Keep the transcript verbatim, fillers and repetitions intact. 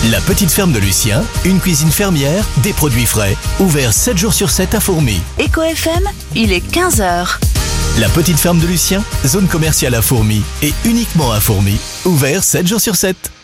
La petite ferme de Lucien, une cuisine fermière, des produits frais, ouvert sept jours sur sept à Fourmies. Eco F M, il est quinze heures. La petite ferme de Lucien, zone commerciale à Fourmies et uniquement à Fourmies, ouvert sept jours sur sept.